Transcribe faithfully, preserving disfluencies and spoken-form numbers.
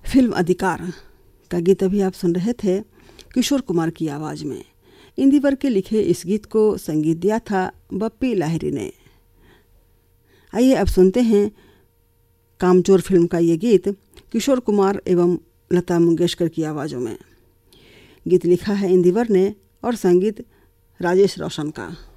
Film अधिकार का गीत अभी आप सुन रहे थे किशोर कुमार की आवाज़ में। इंदिवर के लिखे इस गीत को संगीत दिया था बप्पी लाहिरी ने। आइए अब सुनते हैं कामचोर फिल्म का ये गीत किशोर कुमार एवं लता मंगेशकर की आवाज़ों में। गीत लिखा है इंदिवर ने और संगीत राजेश रोशन का।